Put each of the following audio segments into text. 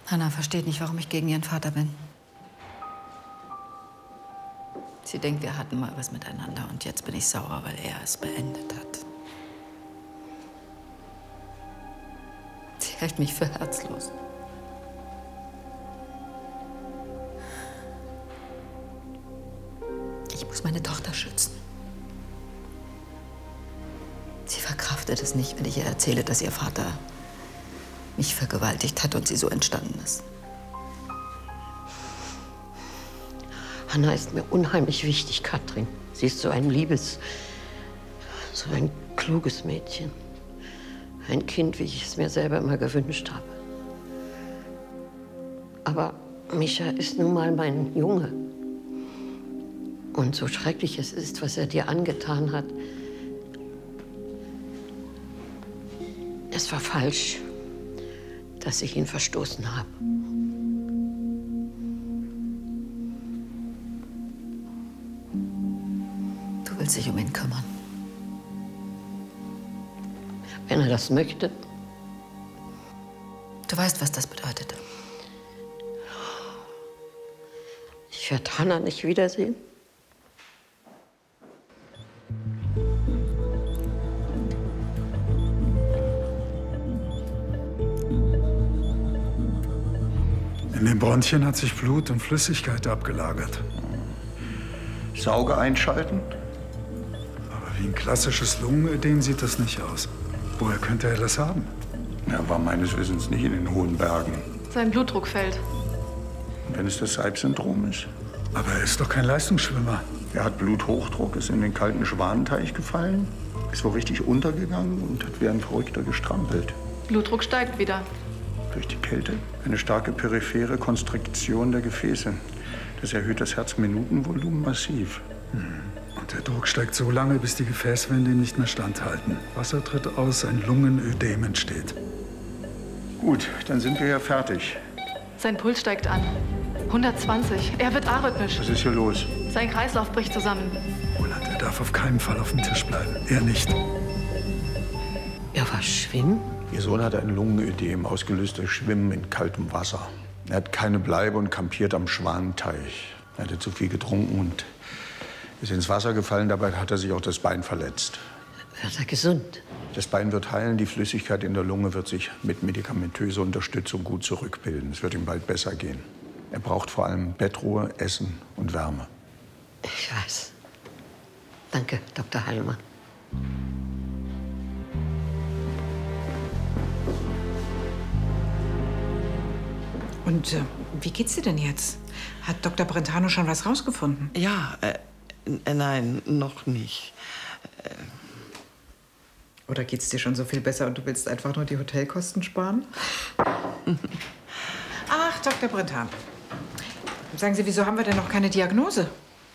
Hanna versteht nicht, warum ich gegen ihren Vater bin. Sie denkt, wir hatten mal was miteinander und jetzt bin ich sauer, weil er es beendet hat. Sie hält mich für herzlos. Ich muss meine Tochter schützen. Sie verkraftet es nicht, wenn ich ihr erzähle, dass ihr Vater mich vergewaltigt hat und sie so entstanden ist. Hanna ist mir unheimlich wichtig, Katrin. Sie ist so ein so ein kluges Mädchen. Ein Kind, wie ich es mir selber immer gewünscht habe. Aber Mischa ist nun mal mein Junge. Und so schrecklich es ist, was er dir angetan hat, es war falsch, dass ich ihn verstoßen habe. Du willst dich um ihn kümmern. Wenn er das möchte. Du weißt, was das bedeutet. Ich werde Hanna nicht wiedersehen. In den Bronchien hat sich Blut und Flüssigkeit abgelagert. Sauge einschalten? Aber wie ein klassisches Lungenödem sieht das nicht aus. Woher könnte er das haben? Er war meines Wissens nicht in den hohen Bergen. Sein Blutdruck fällt. Wenn es das Seib-Syndrom ist. Aber er ist doch kein Leistungsschwimmer. Er hat Bluthochdruck, ist in den kalten Schwanenteich gefallen, ist wohl richtig untergegangen und hat wie ein Verrückter gestrampelt. Blutdruck steigt wieder. Durch die Kälte. Eine starke periphere Konstriktion der Gefäße. Das erhöht das Herzminutenvolumen massiv. Und der Druck steigt so lange, bis die Gefäßwände nicht mehr standhalten. Wasser tritt aus, ein Lungenödem entsteht. Gut, dann sind wir ja fertig. Sein Puls steigt an. 120. Er wird arrhythmisch. Was ist hier los? Sein Kreislauf bricht zusammen. Roland, er darf auf keinen Fall auf dem Tisch bleiben. Er nicht. Er war schwimmen? Ihr Sohn hatte ein Lungenödem, ausgelöst durch Schwimmen in kaltem Wasser. Er hat keine Bleibe und kampiert am Schwanenteich. Er hatte zu viel getrunken und ist ins Wasser gefallen. Dabei hat er sich auch das Bein verletzt. Wird er gesund? Das Bein wird heilen, die Flüssigkeit in der Lunge wird sich mit medikamentöser Unterstützung gut zurückbilden. Es wird ihm bald besser gehen. Er braucht vor allem Bettruhe, Essen und Wärme. Ich weiß. Danke, Dr. Heilmann. Und wie geht's dir denn jetzt? Hat Dr. Brentano schon was rausgefunden? Ja, nein, noch nicht. Oder geht's dir schon so viel besser und du willst einfach nur die Hotelkosten sparen? Ach, Dr. Brentano. Sagen Sie, wieso haben wir denn noch keine Diagnose?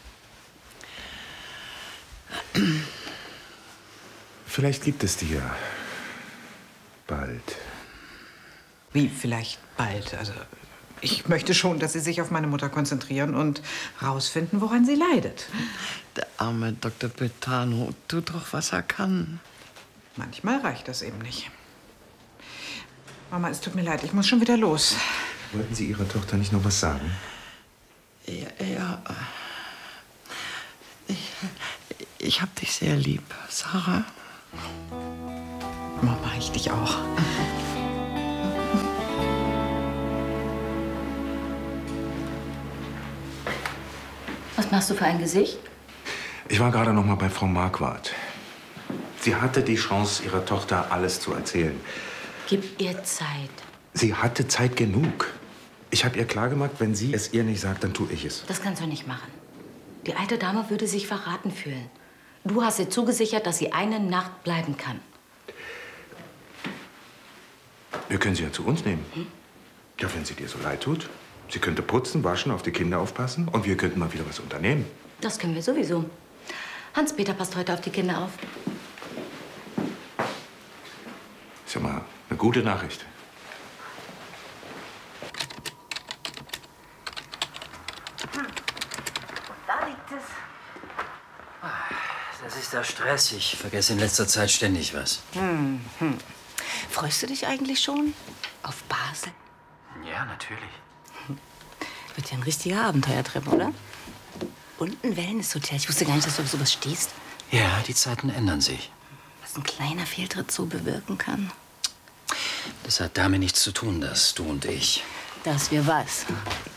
Vielleicht gibt es die ja bald. Wie, vielleicht bald? Also, ich möchte schon, dass Sie sich auf meine Mutter konzentrieren und rausfinden, woran sie leidet. Der arme Dr. Brentano tut doch, was er kann. Manchmal reicht das eben nicht. Mama, es tut mir leid, ich muss schon wieder los. Wollten Sie Ihrer Tochter nicht noch was sagen? Ja. Ich hab dich sehr lieb, Sarah. Mama, ich dich auch. Was machst du für ein Gesicht? Ich war gerade noch mal bei Frau Marquardt. Sie hatte die Chance, ihrer Tochter alles zu erzählen. Gib ihr Zeit. Sie hatte Zeit genug. Ich habe ihr klargemacht, wenn sie es ihr nicht sagt, dann tue ich es. Das kannst du nicht machen. Die alte Dame würde sich verraten fühlen. Du hast ihr zugesichert, dass sie eine Nacht bleiben kann. Wir können sie ja zu uns nehmen. Ja, wenn sie dir so leid tut. Sie könnte putzen, waschen, auf die Kinder aufpassen und wir könnten mal wieder was unternehmen. Das können wir sowieso. Hans-Peter passt heute auf die Kinder auf. Ist ja mal eine gute Nachricht. Da liegt es. Das ist der Stress. Ich vergesse in letzter Zeit ständig was. Freust du dich eigentlich schon auf Basel? Ja, natürlich. Wird ja ein richtiger Abenteuertrip, oder? Und ein Wellnesshotel. Ich wusste gar nicht, dass du auf sowas stehst. Ja, die Zeiten ändern sich. Was ein kleiner Fehltritt so bewirken kann. Das hat damit nichts zu tun, dass du und ich. Dass wir was?